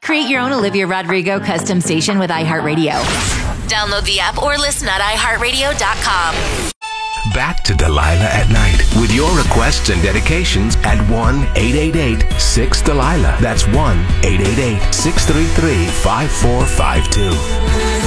Create your own Olivia Rodrigo custom station with iHeartRadio. Download the app or listen at iHeartRadio.com. Back to Delilah at Night with your requests and dedications at 1-888-6-DELILAH. That's 1-888-633-5452.